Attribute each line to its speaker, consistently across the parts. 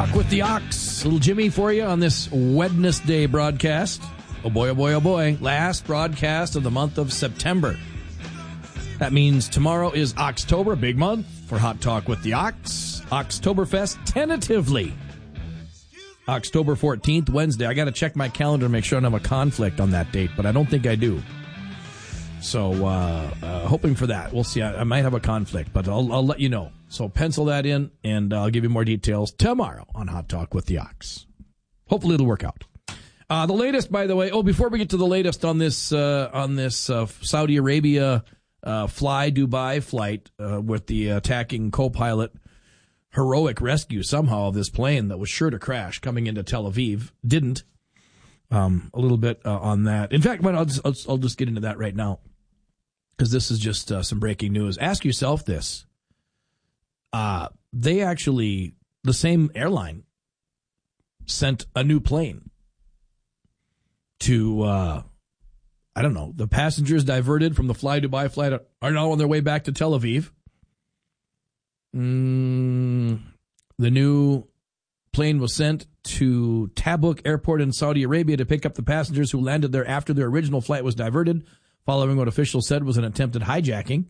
Speaker 1: Talk with the Ox. Little Jimmy for you on this Wednesday broadcast. Oh boy, oh boy, oh boy. Last broadcast of the month of September. That means tomorrow is October, a big month for Hot Talk with the Ox. Oktoberfest, tentatively October 14th, Wednesday. I got to check my calendar to make sure I don't have a conflict on that date, but I don't think I do. So, hoping for that. We'll see. I might have a conflict, but I'll let you know. So pencil that in, and I'll give you more details tomorrow on Hot Talk with the Ox. Hopefully it'll work out. The latest, by the way. Oh, before we get to the latest on this Saudi Arabia Fly Dubai flight with the attacking co-pilot, heroic rescue somehow of this plane that was sure to crash coming into Tel Aviv, didn't. A little bit on that. In fact, I'll just get into that right now, because this is just some breaking news. Ask yourself this. They actually, the same airline, sent a new plane to, I don't know, the passengers diverted from the Fly Dubai flight are now on their way back to Tel Aviv. The new plane was sent to Tabuk Airport in Saudi Arabia to pick up the passengers who landed there after their original flight was diverted, following what officials said was an attempted hijacking.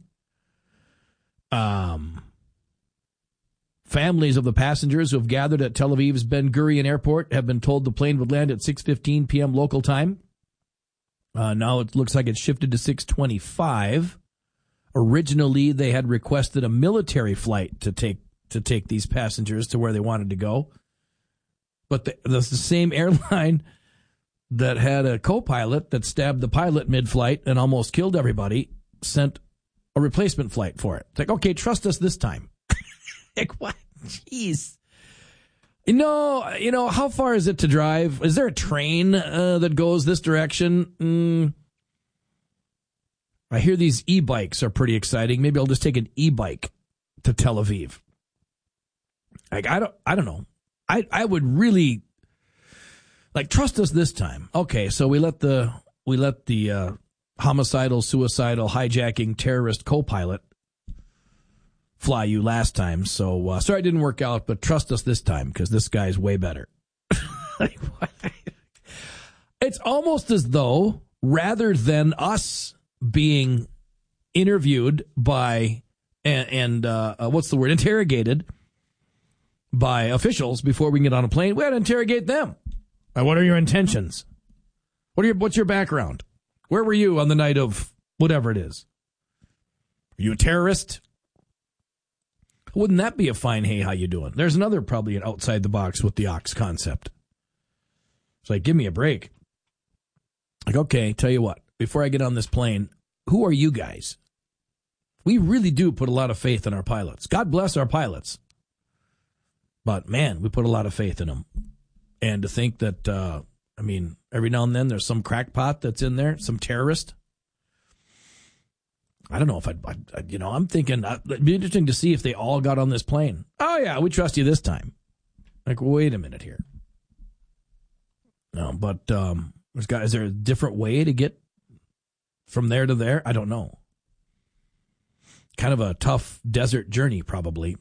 Speaker 1: Families of the passengers who have gathered at Tel Aviv's Ben Gurion Airport have been told the plane would land at 6:15 p.m. local time. Now it looks like it's shifted to 6:25. Originally, they had requested a military flight to take these passengers to where they wanted to go. But the same airline that had a co-pilot that stabbed the pilot mid-flight and almost killed everybody sent a replacement flight for it. It's like, okay, trust us this time. Like, what? Jeez. You know, how far is it to drive? Is there a train that goes this direction? I hear these e-bikes are pretty exciting. Maybe I'll just take an e-bike to Tel Aviv. Like, I don't know. I would really, like, trust us this time. Okay, so we let the homicidal, suicidal, hijacking terrorist co-pilot fly you last time. So sorry it didn't work out, but trust us this time, because this guy's way better. Like, it's almost as though, rather than us being interviewed by and what's the word, interrogated by officials before we can get on a plane, we had to interrogate them. What are your intentions? What's your background? Where were you on the night of whatever it is? Are you a terrorist? Wouldn't that be a fine, hey, how you doing? There's another, probably an outside the box with the Ox concept. It's like, give me a break. Like, okay, tell you what, before I get on this plane, who are you guys? We really do put a lot of faith in our pilots. God bless our pilots. But, man, we put a lot of faith in them. And to think that, every now and then there's some crackpot that's in there, some terrorist. I don't know if I'm thinking it'd be interesting to see if they all got on this plane. Oh, yeah, we trust you this time. Like, wait a minute here. No, but is there a different way to get from there to there? I don't know. Kind of a tough desert journey, probably.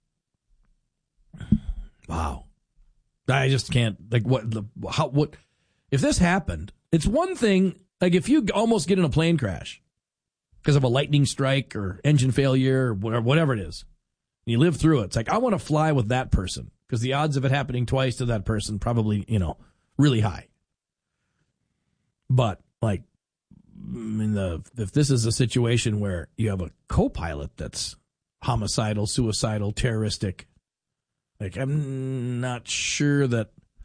Speaker 1: Wow. I just can't, like, what, if this happened, it's one thing, like, if you almost get in a plane crash because of a lightning strike or engine failure or whatever it is, and you live through it, it's like, I want to fly with that person, because the odds of it happening twice to that person probably, really high. But, like, if this is a situation where you have a co-pilot that's homicidal, suicidal, terroristic, like, I'm not sure that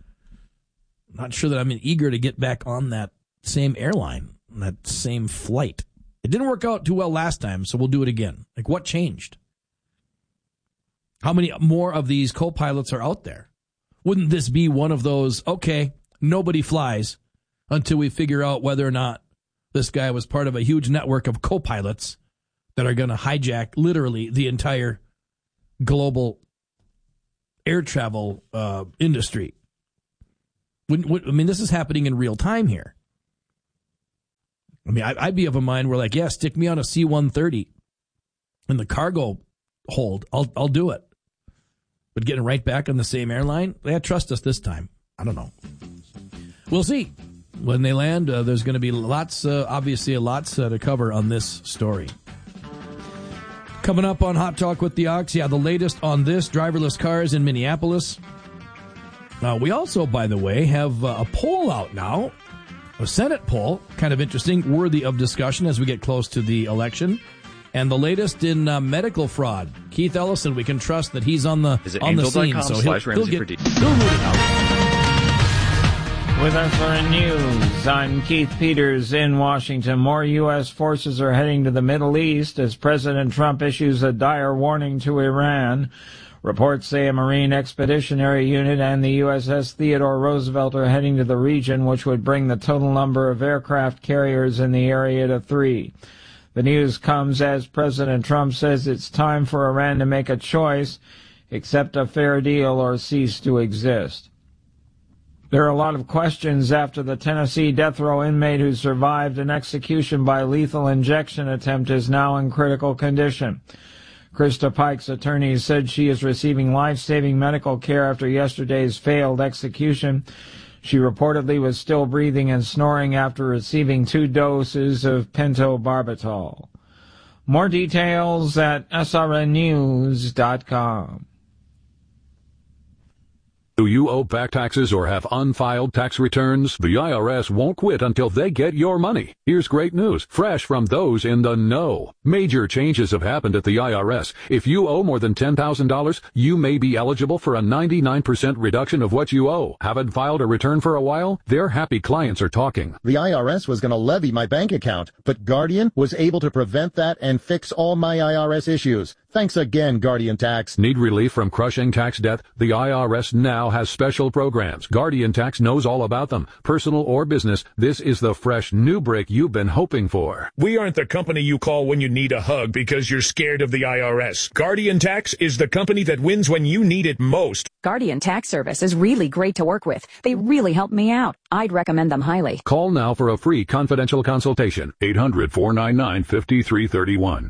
Speaker 1: I'm eager to get back on that same airline, that same flight. It didn't work out too well last time, so we'll do it again. Like, what changed? How many more of these co-pilots are out there? Wouldn't this be one of those, okay, nobody flies until we figure out whether or not this guy was part of a huge network of co-pilots that are going to hijack literally the entire global air travel industry? This is happening in real time here. I'd be of a mind where, like, yeah, stick me on a C-130 in the cargo hold. I'll do it. but getting right back on the same airline, trust us this time. I don't know. We'll see. When they land, there's going to be lots to cover on this story. Coming up on Hot Talk with the Ox, the latest on this, driverless cars in Minneapolis. We also, by the way, have a poll out now, a Senate poll, kind of interesting, worthy of discussion as we get close to the election. And the latest in medical fraud. Keith Ellison, we can trust that he's on the scene, so he'll root it out.
Speaker 2: With SRN News, I'm Keith Peters in Washington. More U.S. forces are heading to the Middle East as President Trump issues a dire warning to Iran. Reports say a Marine Expeditionary Unit and the USS Theodore Roosevelt are heading to the region, which would bring the total number of aircraft carriers in the area to 3. The news comes as President Trump says it's time for Iran to make a choice, accept a fair deal or cease to exist. There are a lot of questions after the Tennessee death row inmate who survived an execution by lethal injection attempt is now in critical condition. Krista Pike's attorney said she is receiving life-saving medical care after yesterday's failed execution. She reportedly was still breathing and snoring after receiving 2 doses of pentobarbital. More details at srnnews.com.
Speaker 3: Do you owe back taxes or have unfiled tax returns? The IRS won't quit until they get your money. Here's great news, fresh from those in the know. Major changes have happened at the IRS. If you owe more than $10,000, you may be eligible for a 99% reduction of what you owe. Haven't filed a return for a while? Their happy clients are talking.
Speaker 4: The IRS was going to levy my bank account, but Guardian was able to prevent that and fix all my IRS issues. Thanks again, Guardian Tax.
Speaker 3: Need relief from crushing tax debt? The IRS now has special programs. Guardian Tax knows all about them. Personal or business, this is the fresh new break you've been hoping for.
Speaker 5: We aren't the company you call when you need a hug because you're scared of the IRS. Guardian Tax is the company that wins when you need it most.
Speaker 6: Guardian Tax Service is really great to work with. They really helped me out. I'd recommend them highly.
Speaker 3: Call now for a free confidential consultation. 800-499-5331.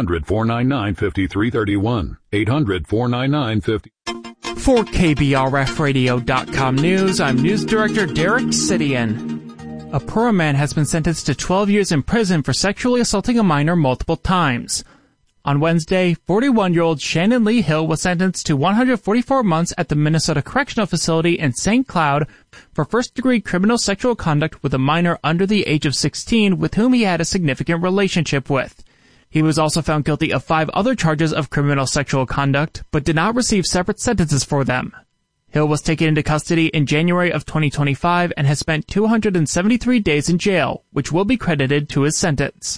Speaker 3: 800-499-5331. 800-499-50.
Speaker 7: For KBRFradio.com News, I'm News Director Derek Sidian. A Pura man has been sentenced to 12 years in prison for sexually assaulting a minor multiple times. On Wednesday, 41-year-old Shannon Lee Hill was sentenced to 144 months at the Minnesota Correctional Facility in St. Cloud for first-degree criminal sexual conduct with a minor under the age of 16 with whom he had a significant relationship with. He was also found guilty of 5 other charges of criminal sexual conduct, but did not receive separate sentences for them. Hill was taken into custody in January of 2025 and has spent 273 days in jail, which will be credited to his sentence.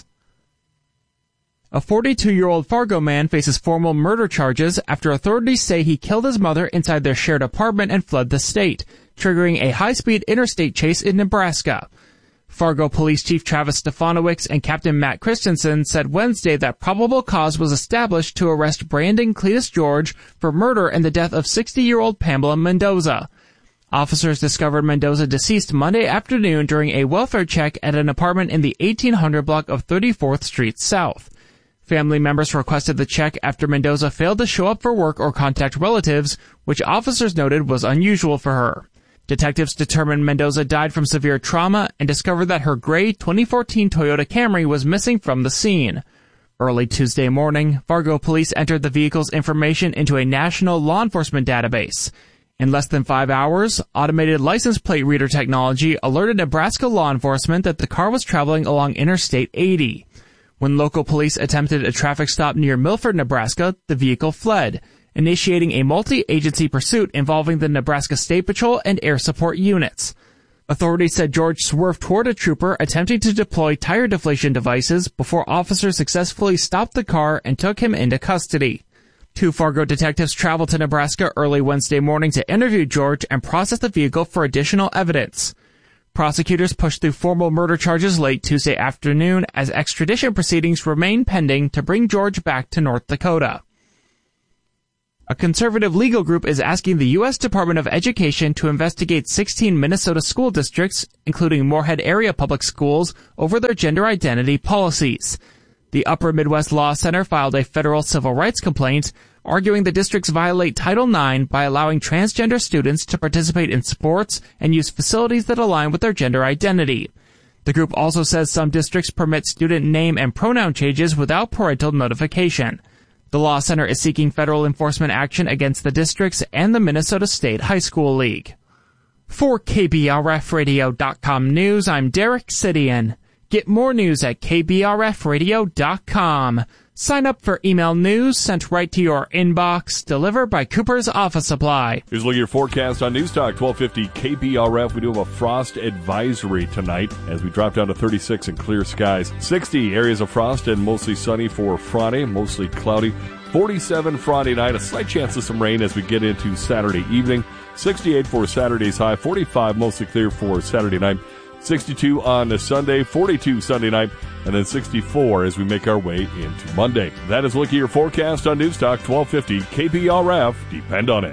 Speaker 7: A 42-year-old Fargo man faces formal murder charges after authorities say he killed his mother inside their shared apartment and fled the state, triggering a high-speed interstate chase in Nebraska. Fargo Police Chief Travis Stefanowicz and Captain Matt Christensen said Wednesday that probable cause was established to arrest Brandon Cletus George for murder and the death of 60-year-old Pamela Mendoza. Officers discovered Mendoza deceased Monday afternoon during a welfare check at an apartment in the 1800 block of 34th Street South. Family members requested the check after Mendoza failed to show up for work or contact relatives, which officers noted was unusual for her. Detectives determined Mendoza died from severe trauma and discovered that her gray 2014 Toyota Camry was missing from the scene. Early Tuesday morning, Fargo police entered the vehicle's information into a national law enforcement database. In less than 5 hours, automated license plate reader technology alerted Nebraska law enforcement that the car was traveling along Interstate 80. When local police attempted a traffic stop near Milford, Nebraska, the vehicle fled, initiating a multi-agency pursuit involving the Nebraska State Patrol and air support units. Authorities said George swerved toward a trooper attempting to deploy tire deflation devices before officers successfully stopped the car and took him into custody. 2 Fargo detectives traveled to Nebraska early Wednesday morning to interview George and process the vehicle for additional evidence. Prosecutors pushed through formal murder charges late Tuesday afternoon as extradition proceedings remain pending to bring George back to North Dakota. A conservative legal group is asking the U.S. Department of Education to investigate 16 Minnesota school districts, including Moorhead area public schools, over their gender identity policies. The Upper Midwest Law Center filed a federal civil rights complaint, arguing the districts violate Title IX by allowing transgender students to participate in sports and use facilities that align with their gender identity. The group also says some districts permit student name and pronoun changes without parental notification. The Law Center is seeking federal enforcement action against the districts and the Minnesota State High School League. For KBRFradio.com News, I'm Derek Sidian. Get more news at KBRFradio.com. Sign up for email news sent right to your inbox, delivered by Cooper's Office Supply.
Speaker 8: Here's a look at your forecast on News Talk 1250 KBRF. We do have a frost advisory tonight as we drop down to 36 and clear skies. 60 areas of frost and mostly sunny for Friday, mostly cloudy. 47 Friday night, a slight chance of some rain as we get into Saturday evening. 68 for Saturday's high, 45 mostly clear for Saturday night. 62 on Sunday, 42 Sunday night, and then 64 as we make our way into Monday. That is a look at your forecast on News Talk 1250 KBRF. Depend on it.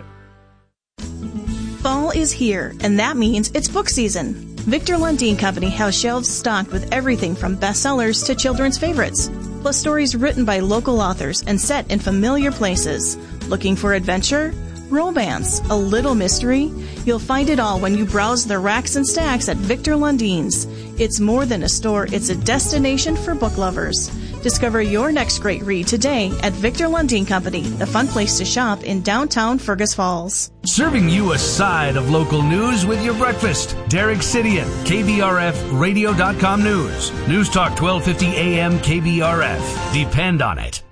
Speaker 9: Fall is here, and that means it's book season. Victor Lundin Company has shelves stocked with everything from bestsellers to children's favorites, plus stories written by local authors and set in familiar places. Looking for adventure? Romance, a little mystery? You'll find it all when you browse the racks and stacks at Victor Lundin's. It's more than a store, it's a destination for book lovers. Discover your next great read today at Victor Lundin Company, the fun place to shop in downtown Fergus Falls.
Speaker 10: Serving you a side of local news with your breakfast. Derek Sidian, KBRFradio.com News. News Talk 1250 AM KBRF. Depend on it.